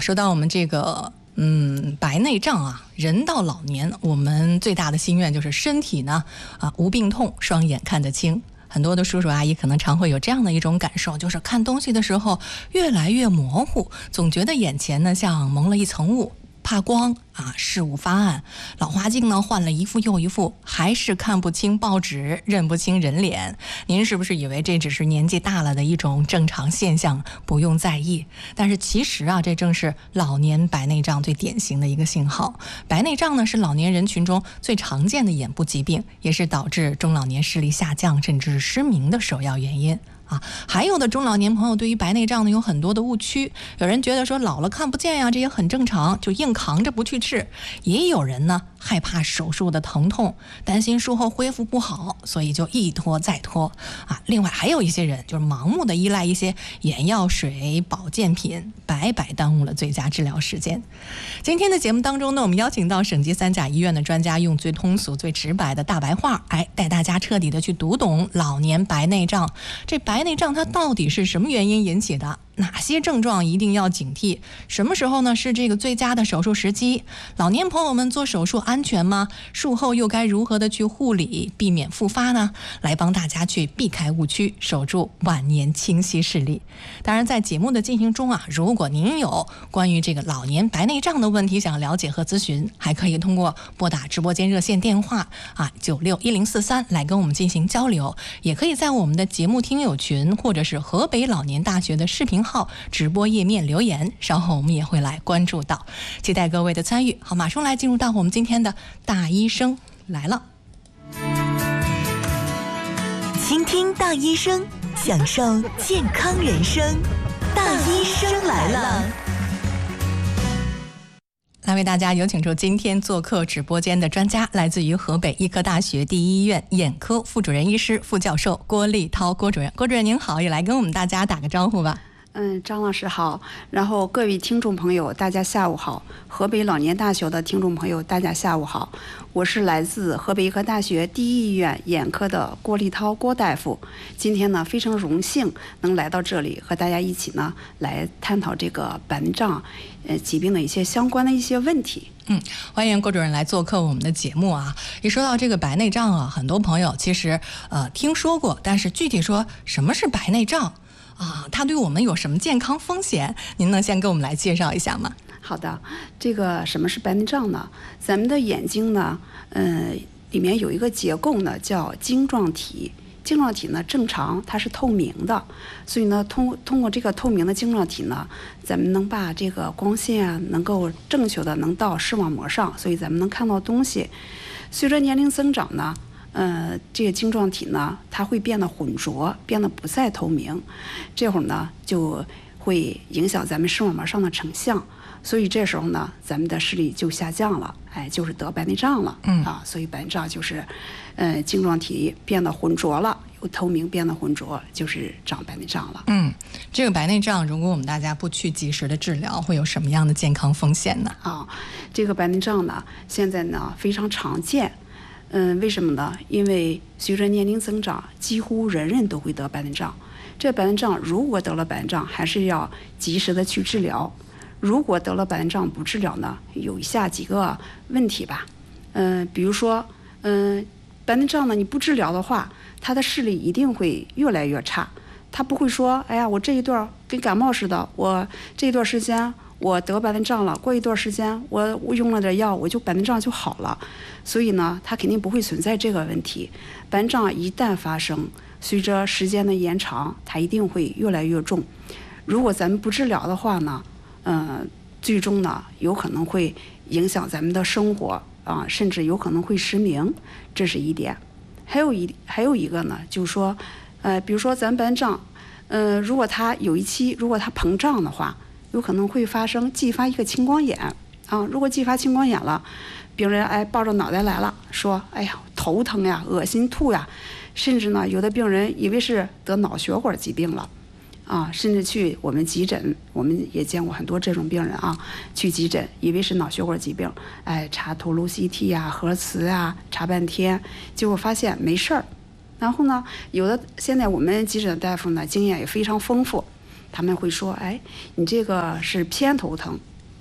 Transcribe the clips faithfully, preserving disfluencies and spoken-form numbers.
说到我们这个嗯白内障啊，人到老年，我们最大的心愿就是身体呢啊无病痛，双眼看得清。很多的叔叔阿姨可能常会有这样的一种感受，就是看东西的时候越来越模糊，总觉得眼前呢像蒙了一层雾，怕光啊，视物发暗。老花镜呢换了一副又一副，还是看不清报纸，认不清人脸。您是不是以为这只是年纪大了的一种正常现象，不用在意？但是其实啊，这正是老年白内障最典型的一个信号。白内障呢是老年人群中最常见的眼部疾病，也是导致中老年视力下降甚至失明的首要原因。啊，还有的中老年朋友对于白内障呢有很多的误区，有人觉得说老了看不见呀，这也很正常，就硬扛着不去治。也有人呢害怕手术的疼痛，担心术后恢复不好，所以就一拖再拖啊。另外还有一些人就是盲目的依赖一些眼药水、保健品，白白耽误了最佳治疗时间。今天的节目当中呢，我们邀请到省级三甲医院的专家，用最通俗、最直白的大白话，哎，带大家彻底的去读懂老年白内障。这白内障它到底是什么原因引起的？哪些症状一定要警惕？什么时候呢是这个最佳的手术时机？老年朋友们做手术安全吗？术后又该如何的去护理，避免复发呢？来帮大家去避开误区，守住晚年清晰视力。当然在节目的进行中啊，如果您有关于这个老年白内障的问题想了解和咨询，还可以通过拨打直播间热线电话啊九六一零四三来跟我们进行交流，也可以在我们的节目听友群或者是河北老年大学的视频号直播页面留言，稍后我们也会来关注到，期待各位的参与。好，马上来进入到我们今天的大医生来了。 倾听大医生，享受健康人生。大医生来了。 来为大家有请出今天做客直播间的专家，来自于河北医科大学第一医院眼科副主任医师、副教授郭立涛郭主任。郭主任您好，也来跟我们大家打个招呼吧。 嗯，张老师好，然后各位听众朋友大家下午好，河北老年大学的听众朋友大家下午好，我是来自河北医科大学第一医院眼科的郭立涛郭大夫。今天呢非常荣幸能来到这里，和大家一起呢来探讨这个白内障呃疾病的一些相关的一些问题。 嗯，欢迎郭主任来做客我们的节目啊。一说到这个白内障啊，很多朋友其实呃听说过，但是具体说什么是白内障啊，它对我们有什么健康风险？您能先给我们来介绍一下吗？ 好的，这个什么是白内障呢？咱们的眼睛呢，呃，里面有一个结构呢，叫晶状体。晶状体呢，正常它是透明的，所以呢，通通过这个透明的晶状体呢，咱们能把这个光线啊，能够正确的能到视网膜上，所以咱们能看到东西。随着年龄增长呢，呃，这个晶状体呢，它会变得浑浊，变得不再透明，这会儿呢，就会影响咱们视网膜上的成像，所以这时候呢，咱们的视力就下降了，哎，就是得白内障了。 嗯啊，所以白内障就是，呃，晶状体变得浑浊了，由透明变得浑浊，就是长白内障了。 嗯，这个白内障，如果我们大家不去及时的治疗，会有什么样的健康风险呢？ 啊，这个白内障呢，现在呢非常常见。嗯，为什么呢？因为随着年龄增长，几乎人人都会得白内障。这白内障如果得了白内障，还是要及时的去治疗。如果得了白内障不治疗呢，有以下几个问题吧。嗯，比如说，嗯，白内障呢你不治疗的话，他的视力一定会越来越差。他不会说，哎呀，我这一段跟感冒似的，我这一段时间我得白内障了，过一段时间我我用了点药，我就白内障就好了。所以呢，它肯定不会存在这个问题。白内障一旦发生，随着时间的延长，它一定会越来越重。如果咱们不治疗的话呢，呃，最终呢有可能会影响咱们的生活啊，甚至有可能会失明，这是一点。还有一还有一个呢，就是说，呃，比如说咱白内障，呃，如果它有一期如果它膨胀的话，有可能会发生继发一个青光眼啊。如果继发青光眼了，病人哎抱着脑袋来了，说哎呀头疼呀，恶心吐呀，甚至呢有的病人以为是得脑血管疾病了啊，甚至去我们急诊，我们也见过很多这种病人啊，去急诊以为是脑血管疾病，哎查头颅 C T 呀、核磁啊，查半天，结果发现没事儿。然后呢，有的现在我们急诊的大夫呢经验也非常丰富，他们会说，哎，你这个是偏头疼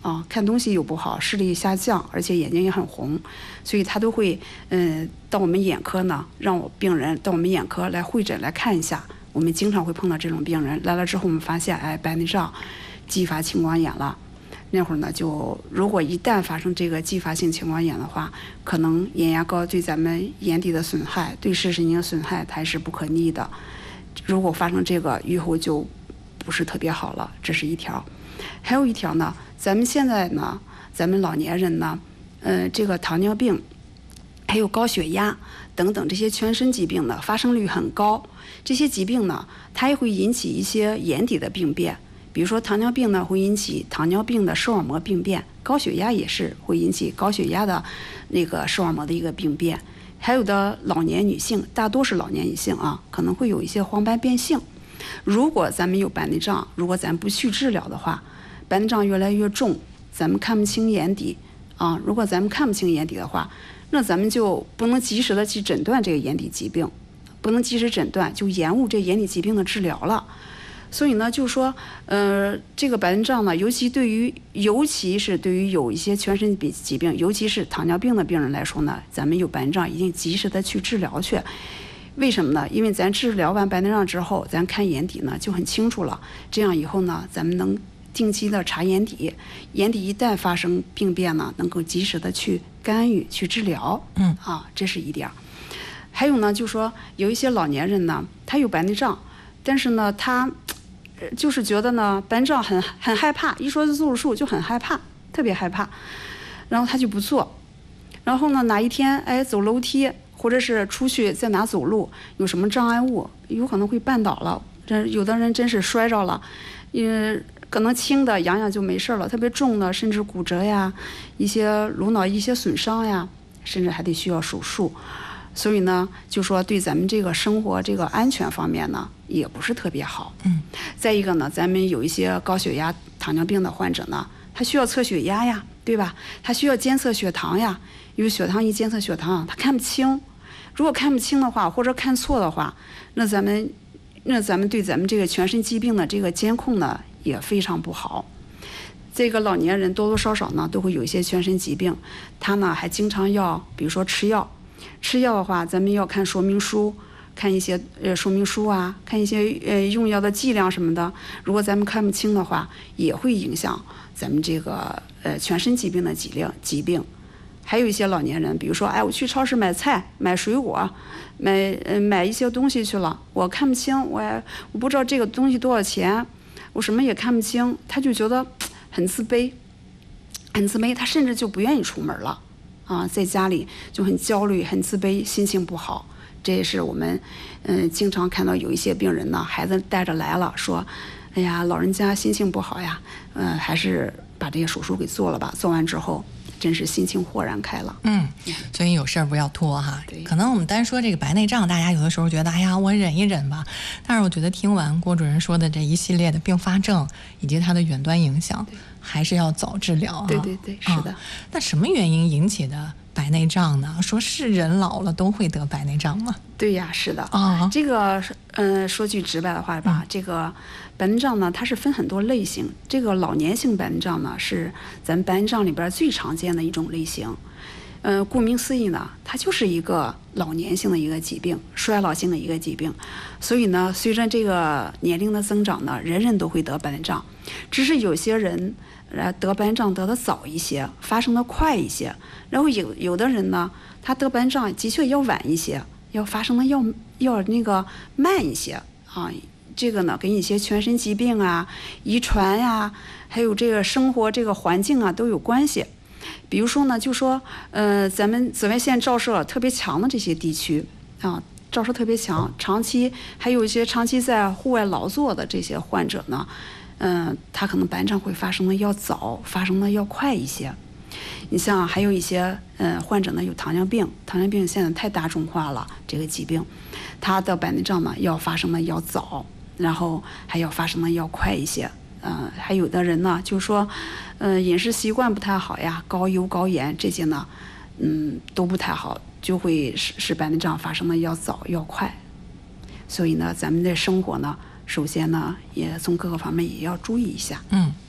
啊，看东西又不好，视力下降，而且眼睛也很红，所以他都会嗯、呃、到我们眼科呢，让我病人到我们眼科来会诊来看一下。我们经常会碰到这种病人来了之后，我们发现哎白内障继发青光眼了。那会儿呢，就如果一旦发生这个继发性青光眼的话，可能眼压高对咱们眼底的损害，对视神经的损害，它还是不可逆的。如果发生这个，预后就不是特别好了，这是一条。还有一条呢，咱们现在呢，咱们老年人呢，呃，这个糖尿病，还有高血压等等这些全身疾病呢，发生率很高。这些疾病呢，它也会引起一些眼底的病变。比如说糖尿病呢，会引起糖尿病的视网膜病变；高血压也是会引起高血压的那个视网膜的一个病变。还有的老年女性，大多是老年女性啊，可能会有一些黄斑变性。如果咱们有白内障，如果咱不去治疗的话，白内障越来越重，咱们看不清眼底啊。如果咱们看不清眼底的话，那咱们就不能及时的去诊断这个眼底疾病，不能及时诊断，就延误这眼底疾病的治疗了。所以呢，就说，呃，这个白内障呢，尤其对于，尤其是对于有一些全身疾病，尤其是糖尿病的病人来说呢，咱们有白内障一定及时的去治疗去。为什么呢？因为咱治疗完白内障之后，咱看眼底呢就很清楚了。这样以后呢，咱们能定期的查眼底，眼底一旦发生病变呢，能够及时的去干预、去治疗。 嗯， 啊，这是一点。还有呢，就说有一些老年人呢，他有白内障，但是呢，他就是觉得呢，白内障很很害怕，一说做手术就很害怕，特别害怕，然后他就不做。然后呢，哪一天哎走楼梯，或者是出去在哪走路，有什么障碍物，有可能会绊倒了。这有的人真是摔着了，也可能轻的养养就没事了，特别重的甚至骨折呀，一些颅脑一些损伤呀，甚至还得需要手术。所以呢，就说对咱们这个生活这个安全方面呢，也不是特别好。 嗯。 再一个呢，咱们有一些高血压、糖尿病的患者呢，他需要测血压呀，对吧？他需要监测血糖呀，因为血糖一监测血糖，他看不清。如果看不清的话，或者看错的话，那咱们，那咱们对咱们这个全身疾病的这个监控呢，也非常不好。这个老年人多多少少呢，都会有一些全身疾病，他呢还经常要，比如说吃药。吃药的话，咱们要看说明书，看一些呃说明书啊，看一些呃用药的剂量什么的。如果咱们看不清的话，也会影响咱们这个呃全身疾病的疾病疾病。还有一些老年人，比如说，哎，我去超市买菜、买水果、买呃买一些东西去了，我看不清，我我不知道这个东西多少钱，我什么也看不清，他就觉得很自卑，很自卑，他甚至就不愿意出门了。啊，在家里就很焦虑、很自卑，心情不好。这也是我们，嗯、呃，经常看到有一些病人呢，孩子带着来了，说，哎呀，老人家心情不好呀，嗯、呃，还是把这些手术给做了吧。做完之后，真是心情豁然开朗。 嗯，所以有事儿不要拖哈。 对， 可能我们单说这个白内障，大家有的时候觉得，哎呀，我忍一忍吧。但是我觉得听完郭主任说的这一系列的并发症以及它的远端影响，还是要早治疗啊。 对对对，是的。 啊、那什么原因引起的白内障呢？说是人老了都会得白内障吗？ 对呀，是的。 啊， 这个，嗯、呃，说句直白的话吧， 嗯、 这个白内障呢，它是分很多类型。这个老年性白内障呢，是咱们白内障里边最常见的一种类型。呃，顾名思义呢，它就是一个老年性的一个疾病，衰老性的一个疾病。所以呢，随着这个年龄的增长呢，人人都会得白内障，只是有些人呃得白内障得的早一些，发生的快一些，然后有有的人呢，他得白内障的确要晚一些，要发生的要要那个慢一些啊。这个呢，跟一些全身疾病啊、遗传呀、啊，还有这个生活这个环境啊都有关系。比如说呢，就说呃，咱们紫外线照射特别强的这些地区啊，照射特别强，长期还有一些长期在户外劳作的这些患者呢，嗯、呃，他可能白内障会发生的要早，发生的要快一些。你像还有一些呃患者呢有糖尿病，糖尿病现在太大众化了，这个疾病，他的白内障呢要发生的要早，然后还要发生的要快一些。嗯、呃，还有的人呢，就说，呃，饮食习惯不太好呀，高油高盐这些呢，嗯，都不太好，就会使使白内障发生的要早要快。所以呢，咱们的生活呢，首先呢，也从各个方面也要注意一下。 嗯。